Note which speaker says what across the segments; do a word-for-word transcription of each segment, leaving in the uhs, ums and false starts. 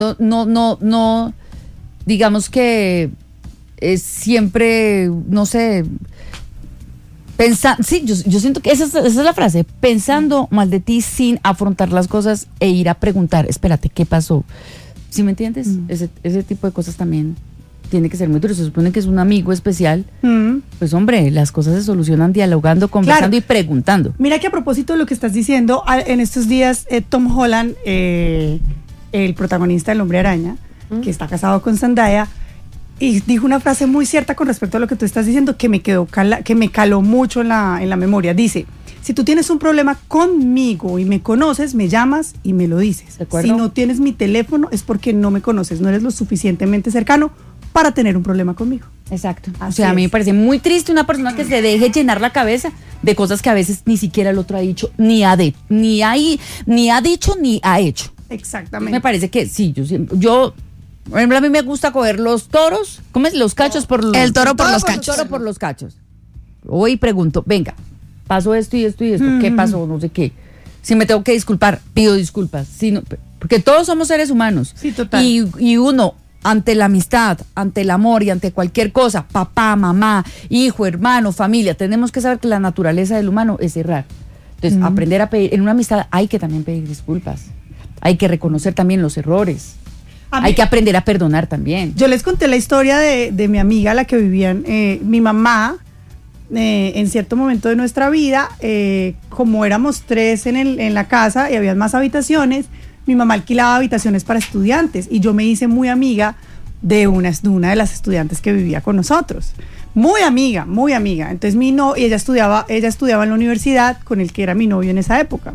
Speaker 1: no, no, no, no digamos que es siempre, no sé, pensa, sí, yo, yo siento que esa es, esa es la frase, pensando mal de ti sin afrontar las cosas e ir a preguntar, espérate, ¿qué pasó? ¿Sí me entiendes? Mm. Ese, ese tipo de cosas también tiene que ser muy duro. Se supone que es un amigo especial. Mm. Pues hombre, las cosas se solucionan dialogando, conversando, claro, y preguntando.
Speaker 2: Mira que a propósito de lo que estás diciendo, en estos días eh, Tom Holland, eh, el protagonista del Hombre Araña, mm. que está casado con Zendaya, y dijo una frase muy cierta con respecto a lo que tú estás diciendo, que me quedó cala, que me caló mucho en la, en la memoria. Dice: si tú tienes un problema conmigo y me conoces, me llamas y me lo dices. Si no tienes mi teléfono es porque no me conoces, no eres lo suficientemente cercano para tener un problema conmigo.
Speaker 1: Exacto. Así o sea, es. A mí me parece muy triste una persona que se deje llenar la cabeza de cosas que a veces ni siquiera el otro ha dicho, ni ha, de, ni ha, ni ha dicho, ni ha hecho.
Speaker 2: Exactamente.
Speaker 1: Me parece que sí, yo yo por ejemplo, a mí me gusta coger los toros, ¿cómo es? Los cachos por los...
Speaker 3: El toro por los cachos.
Speaker 1: El toro por los cachos. Hoy pregunto, venga, pasó esto y esto y esto, mm. ¿qué pasó? No sé qué. Si me tengo que disculpar, pido disculpas. Si no, porque todos somos seres humanos.
Speaker 2: Sí, total.
Speaker 1: Y, y uno, ante la amistad, ante el amor y ante cualquier cosa, papá, mamá, hijo, hermano, familia, tenemos que saber que la naturaleza del humano es errar. Entonces, mm. aprender a pedir, en una amistad hay que también pedir disculpas. Hay que reconocer también los errores. Mí, hay que aprender a perdonar también.
Speaker 2: Yo les conté la historia de, de mi amiga, la que vivían, eh, mi mamá, eh, en cierto momento de nuestra vida, eh, como éramos tres en, el, en la casa y había más habitaciones, mi mamá alquilaba habitaciones para estudiantes y yo me hice muy amiga de una, de una de las estudiantes que vivía con nosotros. Muy amiga, muy amiga. Entonces mi no, ella estudiaba, ella estudiaba en la universidad con el que era mi novio en esa época.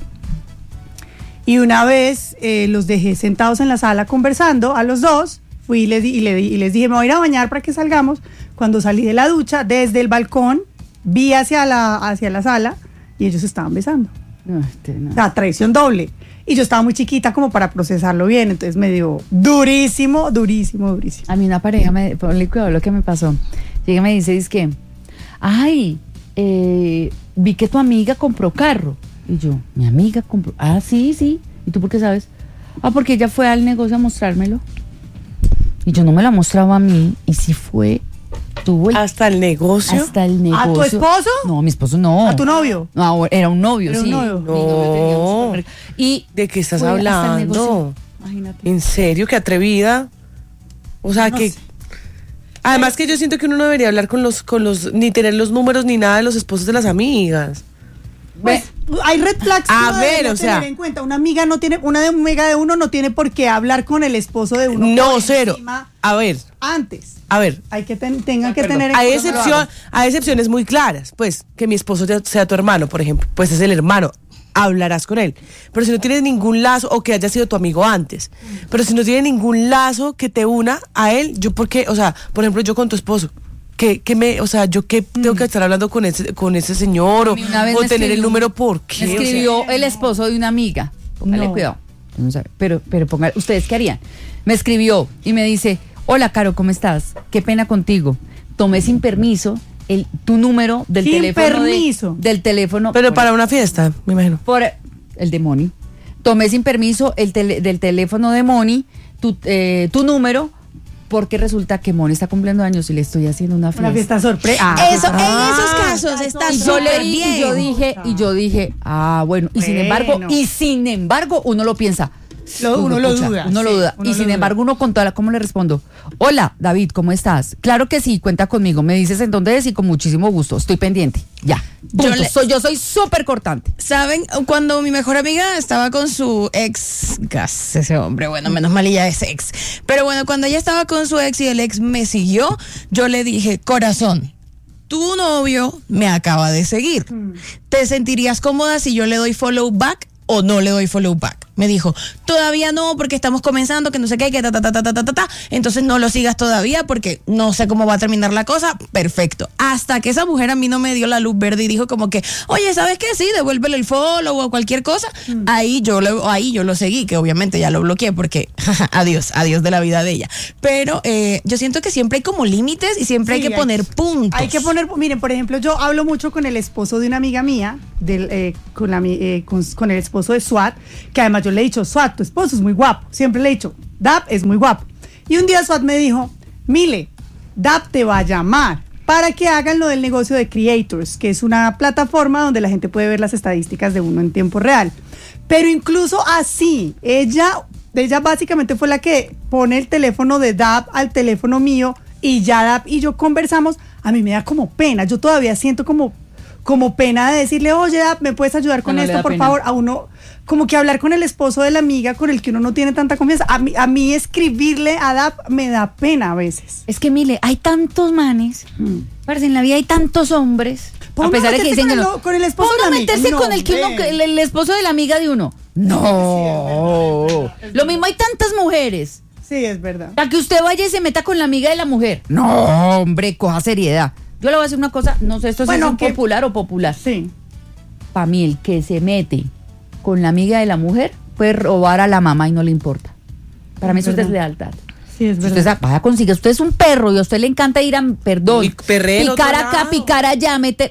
Speaker 2: Y una vez eh, los dejé sentados en la sala conversando a los dos, fui y les, di, y, le di, y les dije, me voy a ir a bañar para que salgamos. Cuando salí de la ducha, desde el balcón, vi hacia la, hacia la sala y ellos estaban besando.
Speaker 1: No, este, no.
Speaker 2: O sea, traición doble. Y yo estaba muy chiquita como para procesarlo bien, entonces me dio durísimo, durísimo, durísimo.
Speaker 1: A mí una pareja, me, ponle cuidado lo que me pasó. Llega y me dice, es que, ay, eh, vi que tu amiga compró carro. Y yo, mi amiga compró, ah, sí, sí. ¿Y tú por qué sabes? Ah, porque ella fue al negocio a mostrármelo. Y yo no me la mostraba a mí. Y sí fue, tuvo el,
Speaker 3: ¿hasta el negocio?
Speaker 1: Hasta el negocio.
Speaker 2: ¿A tu esposo?
Speaker 1: No, a mi esposo no.
Speaker 2: ¿A tu novio?
Speaker 1: No, era un novio,
Speaker 2: ¿Era
Speaker 1: sí.
Speaker 2: un novio?
Speaker 3: No.
Speaker 1: no. Y
Speaker 3: ¿de qué estás hablando? Imagínate. ¿En serio? ¿Qué atrevida? O sea, no que... sé. Además que yo siento que uno no debería hablar con los, con los, ni tener los números ni nada de los esposos de las amigas.
Speaker 2: Pues, hay red flags
Speaker 3: a ver, o sea,
Speaker 2: tener en cuenta. Una amiga no tiene, una amiga de uno no tiene por qué hablar con el esposo de uno.
Speaker 3: No, cero. A ver.
Speaker 2: Antes.
Speaker 3: A ver.
Speaker 2: Hay que ten, tengan que
Speaker 3: Perdón.
Speaker 2: tener en
Speaker 3: hay
Speaker 2: cuenta.
Speaker 3: excepción, hay excepciones muy claras, pues, que mi esposo sea tu hermano, por ejemplo, pues es el hermano. Hablarás con él. Pero si no tienes ningún lazo, o que haya sido tu amigo antes, pero si no tienes ningún lazo que te una a él, yo por qué, o sea, por ejemplo, yo con tu esposo. Que, que me, o sea, yo que tengo que estar hablando con ese, con ese señor o, o tener escribió, el número, ¿por qué?
Speaker 1: Me escribió, o sea, el esposo de una amiga. Póngale no. cuidado. Pero, pero ponga, ¿ustedes qué harían? Me escribió y me dice, hola Caro, ¿cómo estás? Qué pena contigo. Tomé sin permiso el, tu número del
Speaker 2: sin
Speaker 1: teléfono.
Speaker 2: permiso.
Speaker 1: De, del teléfono.
Speaker 3: Pero por, para una fiesta, me imagino.
Speaker 1: Por el de Moni. Tomé sin permiso el tele, del teléfono de Moni, tu, eh, tu número. Porque resulta que Moni está cumpliendo años y le estoy haciendo una fiesta.
Speaker 2: Una fiesta sorpresa. Ah,
Speaker 3: Eso, ah, en esos casos está súper bien.
Speaker 1: Y yo dije, y yo dije, ah, bueno, y bueno. sin embargo, y sin embargo, uno lo piensa.
Speaker 2: Lo, uno, uno lo duda.
Speaker 1: Uno sí, lo duda.
Speaker 2: Uno
Speaker 1: y
Speaker 2: lo
Speaker 1: sin
Speaker 2: duda.
Speaker 1: embargo, uno con toda la, ¿cómo le respondo? Hola, David, ¿cómo estás? Claro que sí, cuenta conmigo. Me dices en dónde es y con muchísimo gusto. Estoy pendiente. Ya. Yo, le, soy, yo soy súper cortante.
Speaker 3: ¿Saben? Cuando mi mejor amiga estaba con su ex, gas, ese hombre, bueno, menos mal ella es ex. Pero bueno, cuando ella estaba con su ex y el ex me siguió, yo le dije, corazón, tu novio me acaba de seguir. Hmm. ¿Te sentirías cómoda si yo le doy follow back o no le doy follow back? Me dijo, todavía no, porque estamos comenzando, que no sé qué, que ta, ta, ta, ta, ta, ta, ta, entonces no lo sigas todavía porque no sé cómo va a terminar la cosa. Perfecto. Hasta que esa mujer a mí no me dio la luz verde y dijo como que, oye, ¿sabes qué? Sí, devuélvele el follow o cualquier cosa. Mm. Ahí yo lo, ahí yo lo seguí, que obviamente ya lo bloqueé porque, adiós, adiós de la vida de ella. Pero eh, yo siento que siempre hay como límites y siempre sí, hay que hay, poner puntos.
Speaker 2: Hay que poner, miren, por ejemplo, yo hablo mucho con el esposo de una amiga mía, del, eh, con, la, eh, con, con el esposo de SWAT, que además yo le he dicho, Swat, tu esposo es muy guapo. Siempre le he dicho, Dap es muy guapo. Y un día Swat me dijo, Mile, Dap te va a llamar para que hagan lo del negocio de Creators, que es una plataforma donde la gente puede ver las estadísticas de uno en tiempo real. Pero incluso así, ella, ella básicamente fue la que pone el teléfono de Dap al teléfono mío y ya Dap y yo conversamos. A mí me da como pena, yo todavía siento como, como pena de decirle, oye Dap, ¿me puedes ayudar con
Speaker 1: No, no le
Speaker 2: esto,
Speaker 1: da
Speaker 2: por
Speaker 1: pena.
Speaker 2: favor? A uno, como que hablar con el esposo de la amiga con el que uno no tiene tanta confianza. A mí, a mí escribirle a Dap me da pena a veces.
Speaker 1: Es que, mire, hay tantos manes,
Speaker 2: Mm.
Speaker 1: parce, en la vida hay tantos hombres.
Speaker 2: ¿Por
Speaker 1: A
Speaker 2: uno
Speaker 1: pesar de que
Speaker 2: meterse
Speaker 1: dicen que
Speaker 2: con
Speaker 1: no.
Speaker 2: el- con el esposo
Speaker 1: ¿Por
Speaker 2: de la
Speaker 1: uno
Speaker 2: amiga?
Speaker 1: meterse
Speaker 2: No,
Speaker 1: con el, que uno,
Speaker 2: hombre.
Speaker 1: el, el esposo de la amiga de uno. No. Lo mismo hay tantas mujeres.
Speaker 2: Sí, es verdad.
Speaker 1: Para que usted vaya y se meta con la amiga de la mujer. No, hombre, coja seriedad. Yo le voy a decir una cosa, no sé, esto si
Speaker 2: Bueno,
Speaker 1: es un
Speaker 2: que-
Speaker 1: popular o popular.
Speaker 2: Sí.
Speaker 1: Para mí, el que se mete con la amiga de la mujer puede robar a la mamá y no le importa. Para mí eso es
Speaker 2: verdad.
Speaker 1: deslealtad.
Speaker 2: Sí, es
Speaker 1: Si
Speaker 2: verdad.
Speaker 1: usted sa- vaya, consigue, usted es un perro y a usted le encanta ir a, perdón,
Speaker 4: Y perrea en
Speaker 1: picar
Speaker 4: otro
Speaker 1: acá,
Speaker 4: lado.
Speaker 1: picar allá, meter,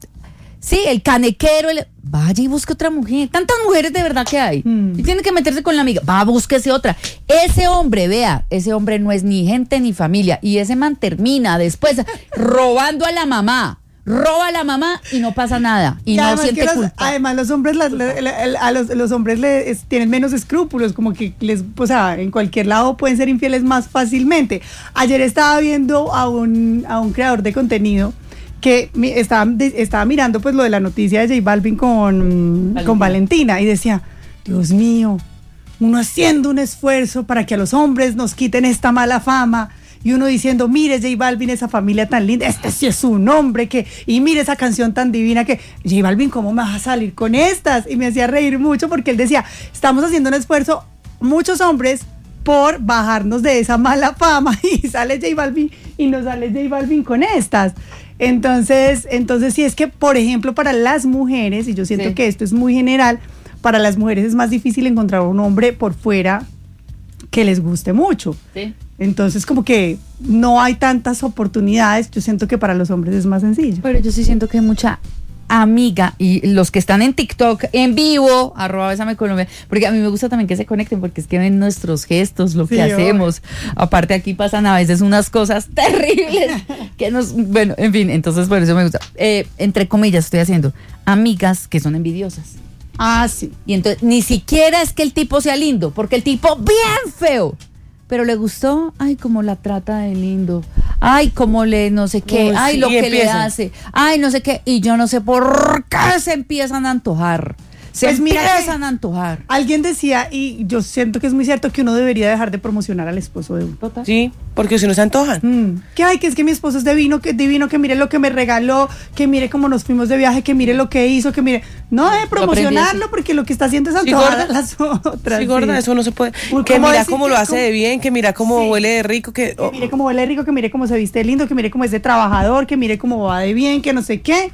Speaker 1: sí, el canequero, el- vaya y busque otra mujer. Tantas mujeres de verdad que hay.
Speaker 2: Mm.
Speaker 1: Y tiene que meterse con la amiga, va, búsquese otra. Ese hombre, vea, ese hombre no es ni gente ni familia. Y ese man termina después robando a la mamá. Roba a la mamá y no pasa nada. Y, no
Speaker 2: además
Speaker 1: siente
Speaker 2: que los,
Speaker 1: culpa.
Speaker 2: además los hombres la- la- la- la- a los, los hombres le- es- tienen menos escrúpulos, como que les, o sea, en cualquier lado pueden ser infieles más fácilmente. Ayer estaba viendo a un, a un creador de contenido que mi- estaba, de- estaba mirando pues lo de la noticia de J Balvin con Valentina. con Valentina y decía, Dios mío, uno haciendo un esfuerzo para que a los hombres nos quiten esta mala fama. Y uno diciendo, mire J Balvin, esa familia tan linda, este sí es un hombre que, y mire esa canción tan divina que, J Balvin, ¿cómo me vas a salir con estas? Y me hacía reír mucho porque él decía, estamos haciendo un esfuerzo, muchos hombres, por bajarnos de esa mala fama, y sale J Balvin, y nos sale J Balvin con estas. Entonces, entonces sí es que, por ejemplo, para las mujeres, y yo siento
Speaker 1: Sí.
Speaker 2: que esto es muy general, para las mujeres es más difícil encontrar un hombre por fuera que les guste mucho.
Speaker 1: Sí.
Speaker 2: Entonces, como que no hay tantas oportunidades. Yo siento que para los hombres es más sencillo.
Speaker 1: Pero yo sí siento que hay mucha amiga y los que están en TikTok en vivo, arroba Bésame Colombia, porque a mí me gusta también que se conecten porque es que ven nuestros gestos, lo
Speaker 2: Sí,
Speaker 1: que
Speaker 2: obvio.
Speaker 1: hacemos. Aparte aquí pasan a veces unas cosas terribles que nos, bueno, en fin, entonces por eso me gusta. Eh, entre comillas estoy haciendo amigas que son envidiosas.
Speaker 2: Ah, sí.
Speaker 1: Y entonces ni siquiera es que el tipo sea lindo, porque el tipo bien feo. Pero le gustó, ay, cómo la trata de lindo, ay, cómo le no sé qué,
Speaker 4: Uy,
Speaker 1: ay,
Speaker 4: sí,
Speaker 1: lo
Speaker 4: y
Speaker 1: que le
Speaker 4: empiezan.
Speaker 1: hace, ay, no sé qué, y yo no sé por qué se empiezan a antojar, se
Speaker 2: Pues mira que-
Speaker 1: empiezan a antojar.
Speaker 2: Alguien decía, y yo siento que es muy cierto, que uno debería dejar de promocionar al esposo de uno.
Speaker 1: Total.
Speaker 4: Sí, porque si no se antojan.
Speaker 2: Mm. Que ay, que es que mi esposo es divino, que divino, que mire lo que me regaló, que mire cómo nos fuimos de viaje, que mire lo que hizo, que mire. No de promocionarlo, porque lo que está haciendo es
Speaker 4: Sí,
Speaker 2: antojar
Speaker 4: gorda.
Speaker 2: a las otras.
Speaker 4: Sí, gorda,
Speaker 2: sí.
Speaker 4: eso no se puede.
Speaker 2: Uy,
Speaker 4: Que
Speaker 2: ¿cómo
Speaker 4: mira
Speaker 2: decir
Speaker 4: cómo
Speaker 2: que
Speaker 4: lo hace
Speaker 2: cómo-
Speaker 4: de bien, que mira cómo
Speaker 2: Sí.
Speaker 4: huele de rico, que...
Speaker 2: Que mire cómo huele rico, que mire cómo se viste lindo, que mire cómo es de trabajador, que mire cómo va de bien, que no sé qué.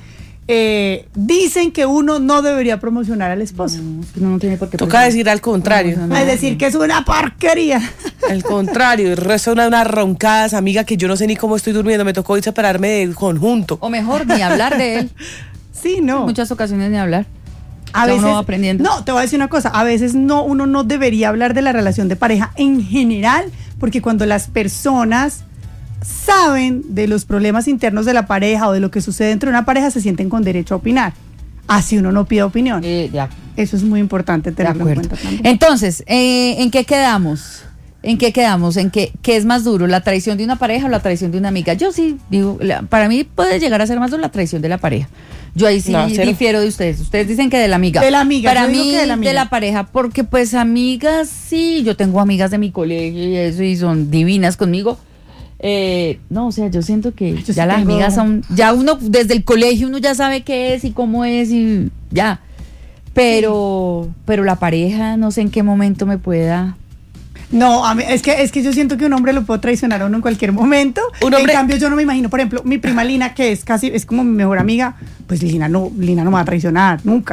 Speaker 2: Eh, dicen que uno no debería promocionar al esposo.
Speaker 1: No, es que uno no tiene por qué.
Speaker 4: Toca decir al contrario.
Speaker 1: No, no, no.
Speaker 2: Es decir, que es una porquería.
Speaker 4: Al contrario, el resto de unas roncadas, amiga, que yo no sé ni cómo estoy durmiendo, me tocó ir separarme del conjunto.
Speaker 1: O mejor, ni hablar de él.
Speaker 2: Sí, no.
Speaker 1: En muchas ocasiones ni hablar.
Speaker 2: A
Speaker 1: O sea,
Speaker 2: veces,
Speaker 1: uno va aprendiendo.
Speaker 2: No, te voy a decir una cosa, a veces no, uno no debería hablar de la relación de pareja en general, porque cuando las personas saben de los problemas internos de la pareja o de lo que sucede dentro de una pareja, se sienten con derecho a opinar. Así uno no pide opinión.
Speaker 1: Eh, ya.
Speaker 2: Eso es muy importante
Speaker 1: De
Speaker 2: tenerlo en
Speaker 1: acuerdo.
Speaker 2: cuenta también.
Speaker 1: Entonces, eh, ¿en qué quedamos? ¿En qué quedamos? ¿En qué, qué es más duro? ¿La traición de una pareja o la traición de una amiga? Yo sí digo, la- para mí puede llegar a ser más duro la traición de la pareja. Yo ahí sí
Speaker 4: No, cero.
Speaker 1: difiero de ustedes. Ustedes dicen que de la amiga.
Speaker 2: De la amiga,
Speaker 1: Para
Speaker 2: yo digo
Speaker 1: mí,
Speaker 2: que de la amiga.
Speaker 1: pareja, porque pues amigas sí, yo tengo amigas de mi colegio y eso y son divinas conmigo. Eh, no, o sea, yo siento que
Speaker 2: Yo sí
Speaker 1: ya las
Speaker 2: tengo-
Speaker 1: amigas son, ya uno desde el colegio uno ya sabe qué es y cómo es y ya. Pero, pero la pareja, no sé en qué momento me pueda.
Speaker 2: No, a mí, es que es que yo siento que un hombre lo puede traicionar a uno en cualquier momento.
Speaker 4: Un hombre-
Speaker 2: En cambio, yo no me imagino, por ejemplo, mi prima Lina, que es casi, es como mi mejor amiga, pues Lina no, Lina no me va a traicionar, nunca.
Speaker 1: Eso.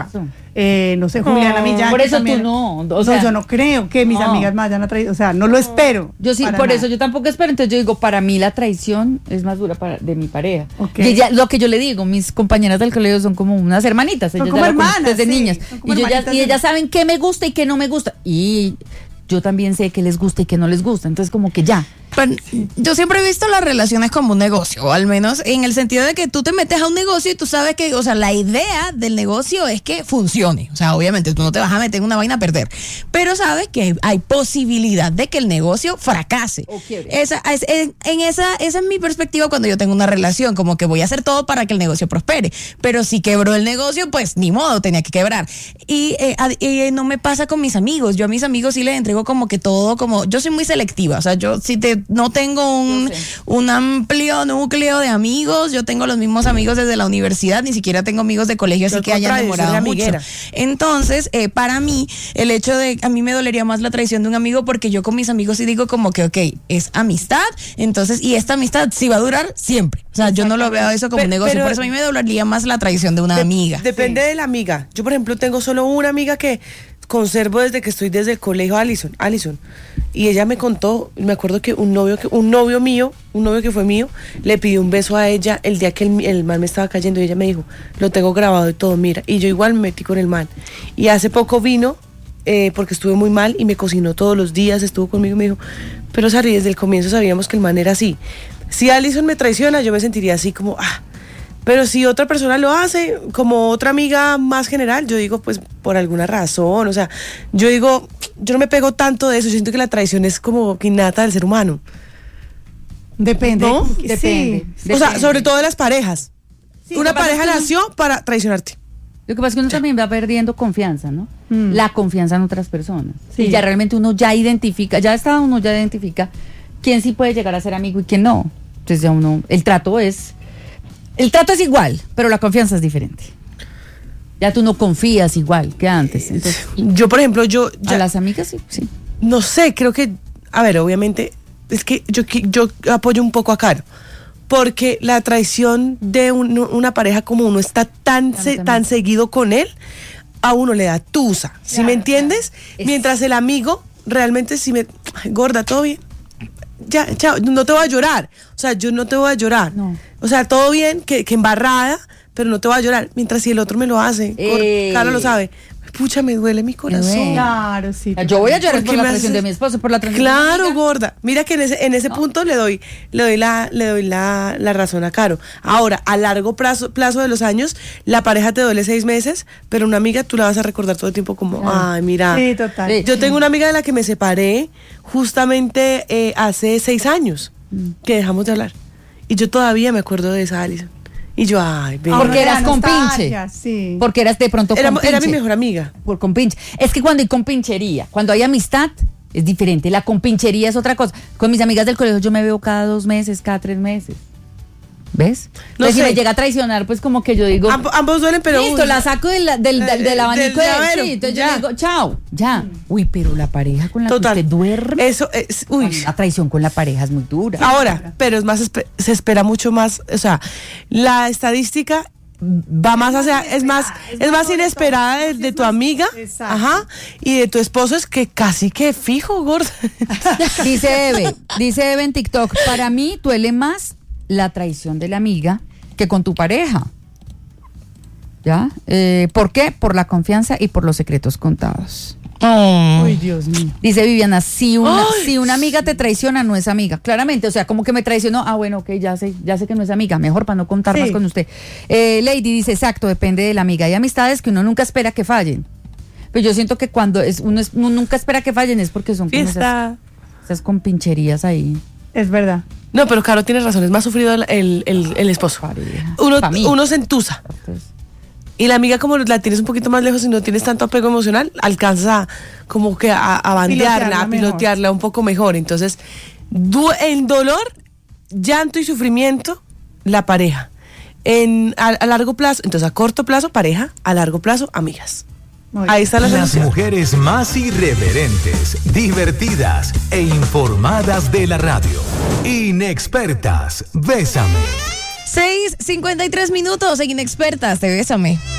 Speaker 2: eh, no sé, Juliana
Speaker 1: Oh,
Speaker 2: Millán.
Speaker 1: por
Speaker 2: que
Speaker 1: eso tú
Speaker 2: también-
Speaker 1: no, o
Speaker 2: no,
Speaker 1: sea,
Speaker 2: yo no creo que mis
Speaker 1: no.
Speaker 2: amigas me hayan atraído, o sea, no lo espero.
Speaker 1: Yo sí,
Speaker 2: para
Speaker 1: por
Speaker 2: nada.
Speaker 1: eso yo tampoco espero. Entonces yo digo, para mí la traición es más dura para, de mi pareja.
Speaker 2: Ok.
Speaker 1: Y ella, lo que yo le digo, mis compañeras del colegio son como unas hermanitas.
Speaker 2: Son
Speaker 1: ellas
Speaker 2: como
Speaker 1: ya la conocen
Speaker 2: hermanas,
Speaker 1: desde
Speaker 2: sí,
Speaker 1: niñas.
Speaker 2: son como
Speaker 1: Y, yo ya-
Speaker 2: hermanitas
Speaker 1: y
Speaker 2: de-
Speaker 1: ellas saben qué me gusta y qué no me gusta. Y yo también sé qué les gusta y qué no les gusta. Entonces como que ya.
Speaker 3: Pero yo siempre he visto las relaciones como un negocio, o al menos en el sentido de que tú te metes a un negocio y tú sabes que, o sea, la idea del negocio es que funcione. O sea, obviamente tú no te vas a meter en una vaina a perder, pero sabes que hay posibilidad de que el negocio fracase.
Speaker 1: O quiebre.
Speaker 3: Esa, es, en, en esa, esa es mi perspectiva cuando yo tengo una relación, como que voy a hacer todo para que el negocio prospere. Pero si quebró el negocio, pues ni modo, tenía que quebrar. Y eh, a- eh, no me pasa con mis amigos. Yo a mis amigos sí les entrego como que todo, como yo soy muy selectiva. O sea, yo si te no tengo un,
Speaker 1: Yo sé.
Speaker 3: un amplio núcleo de amigos. Yo tengo los mismos amigos desde la universidad, ni siquiera tengo amigos de colegio, así
Speaker 4: Al
Speaker 3: que hayan
Speaker 4: contrario,
Speaker 3: demorado
Speaker 4: soy
Speaker 3: mucho.
Speaker 4: amiguera.
Speaker 3: Entonces, eh, para mí, el hecho de, a mí me dolería más la traición de un amigo porque yo con mis amigos sí digo como que, ok, es amistad, entonces, y esta amistad sí va a durar siempre. O sea, yo no lo veo eso como
Speaker 4: Pe-
Speaker 3: un negocio,
Speaker 4: pero-
Speaker 3: por eso a mí me dolería más la traición de una
Speaker 4: De-
Speaker 3: amiga.
Speaker 4: Depende de la amiga. Yo, por ejemplo, tengo solo una amiga que conservo desde que estoy desde el colegio, Alison, Alison. Y ella me contó, me acuerdo que un novio que un novio mío, un novio que fue mío, le pidió un beso a ella el día que el, el man me estaba cayendo y ella me dijo, lo tengo grabado y todo, mira. Y yo igual me metí con el man. Y hace poco vino, eh, porque estuve muy mal y me cocinó todos los días, estuvo conmigo y me dijo, pero Sari, desde el comienzo sabíamos que el man era así. Si Alison me traiciona, yo me sentiría así como, ah. Pero si otra persona lo hace, como otra amiga más general, yo digo, pues por alguna razón, o sea, yo digo, yo no me pego tanto de eso, yo siento que la traición es como que innata del ser humano.
Speaker 2: Depende.
Speaker 4: ¿No?
Speaker 2: Sí.
Speaker 1: Depende.
Speaker 4: O sea,
Speaker 1: Depende.
Speaker 4: sobre todo de las parejas.
Speaker 2: Sí,
Speaker 4: Una
Speaker 2: lo que pasa
Speaker 4: pareja
Speaker 2: es que no-
Speaker 4: nació para traicionarte.
Speaker 1: Lo que pasa es que uno también va perdiendo confianza, ¿no?
Speaker 2: Mm.
Speaker 1: La confianza en otras personas.
Speaker 2: Sí.
Speaker 1: Y ya realmente uno ya identifica, ya está uno ya identifica quién sí puede llegar a ser amigo y quién no. Entonces ya uno, el trato es, el trato es igual, pero la confianza es diferente. Ya tú no confías igual que antes. Entonces,
Speaker 4: Yo, por ejemplo, yo ya-
Speaker 1: a las amigas sí, sí.
Speaker 4: no sé, creo que, a ver, obviamente, es que yo, qui- yo apoyo un poco a Caro, porque la traición de un- una pareja, como uno está tan, se-
Speaker 1: También.
Speaker 4: tan seguido con él, a uno le da tusa, ¿sí
Speaker 1: Claro,
Speaker 4: me entiendes?
Speaker 1: claro.
Speaker 4: Mientras el amigo realmente si me, "Ay, gorda, todo bien, ya, chao, no te voy a llorar, o sea, yo no te voy a llorar,
Speaker 1: No.
Speaker 4: o sea, todo bien, que, que embarrada, pero no te voy a llorar, mientras si el otro me lo hace, Gor-
Speaker 1: Eh.
Speaker 4: Caro lo sabe, pucha, me duele mi corazón.
Speaker 1: duele.
Speaker 2: Claro, sí.
Speaker 1: Yo voy a llorar
Speaker 4: ¿Por
Speaker 1: por
Speaker 4: qué
Speaker 1: la
Speaker 4: me
Speaker 1: traición
Speaker 4: haces-
Speaker 1: de mi esposo, por la traición de mi
Speaker 4: Claro,
Speaker 1: amiga.
Speaker 4: gorda. Mira que en ese, en ese punto le doy, le doy la, le doy la, la razón a Caro. Ahora, a largo plazo, plazo de los años, la pareja te duele seis meses, pero una amiga tú la vas a recordar todo el tiempo como,
Speaker 1: Claro.
Speaker 4: ay, mira.
Speaker 2: Sí, total.
Speaker 1: Sí.
Speaker 4: Yo tengo una amiga de la que me separé justamente eh, hace seis años que dejamos de hablar. Y yo todavía me acuerdo de esa Alison. Y yo, ay, ven.
Speaker 1: Porque
Speaker 2: Ahora
Speaker 1: eras
Speaker 2: la
Speaker 1: compinche.
Speaker 2: nostalgia, sí.
Speaker 1: Porque eras de pronto
Speaker 4: Era,
Speaker 1: compinche.
Speaker 4: era mi mejor amiga.
Speaker 1: Por compinche. Es que cuando hay compinchería, cuando hay amistad, es diferente. La compinchería es otra cosa. Con mis amigas del colegio yo me veo cada dos meses, cada tres meses. ¿Ves?
Speaker 4: No
Speaker 1: Entonces, si
Speaker 4: sé.
Speaker 1: me llega a traicionar, pues como que yo digo,
Speaker 4: Amb- ambos duelen, pero.
Speaker 1: listo,
Speaker 4: uy,
Speaker 1: la saco del, del, del, del
Speaker 4: Eh,
Speaker 1: abanico
Speaker 4: del
Speaker 1: de
Speaker 4: llavero,
Speaker 1: sí, entonces
Speaker 4: ya.
Speaker 1: yo digo, chao, ya. Uy, pero la pareja con la
Speaker 4: Total.
Speaker 1: que usted duerme,
Speaker 4: Eso es. Uy.
Speaker 1: la traición con la pareja es muy dura.
Speaker 4: Ahora, pero es más, espe- se espera mucho más, o sea, la estadística va más hacia, es más, es más inesperada de, de tu amiga,
Speaker 2: Exacto.
Speaker 4: ajá, y de tu esposo es que casi que fijo, gorda.
Speaker 1: Dice Eve, dice Eve en TikTok, para mí duele más la traición de la amiga que con tu pareja. ¿Ya? Eh, ¿Por qué? Por la confianza y por los secretos contados.
Speaker 2: Uy, Dios mío.
Speaker 1: Dice Viviana, si una,
Speaker 4: Ay,
Speaker 1: si una amiga te traiciona, no es amiga. Claramente, o sea, como que me traicionó. Ah, bueno, ok, ya sé, ya sé que no es amiga. Mejor para no contar
Speaker 2: Sí.
Speaker 1: más con usted. Eh, Lady dice, exacto, depende de la amiga. Hay amistades que uno nunca espera que fallen. Pero yo siento que cuando es, uno, es- uno nunca espera que fallen es porque son como esas,
Speaker 4: Fiesta.
Speaker 1: esas compincherías ahí.
Speaker 2: Es verdad.
Speaker 4: No, pero Caro tiene razón, es más sufrido el, el, el- el esposo.
Speaker 1: Pareja.
Speaker 4: Uno,
Speaker 1: Pa' mí.
Speaker 4: uno se entusa.
Speaker 1: Entonces,
Speaker 4: Y la amiga, como la tienes un poquito más lejos y no tienes tanto apego emocional, alcanzas a como que a, a bandearla,
Speaker 2: Pilotearla
Speaker 4: a
Speaker 2: mejor.
Speaker 4: pilotearla un poco mejor. Entonces, du- en dolor, llanto y sufrimiento, la pareja. En, a, a largo plazo, entonces a corto plazo, pareja, a largo plazo, amigas.
Speaker 2: Muy
Speaker 4: Ahí
Speaker 2: bien.
Speaker 4: está la
Speaker 5: Las
Speaker 4: solución.
Speaker 5: mujeres más irreverentes, divertidas e informadas de la radio. Inexpertas, bésame.
Speaker 3: seis cincuenta y tres minutos en Inexpertas, te bésame.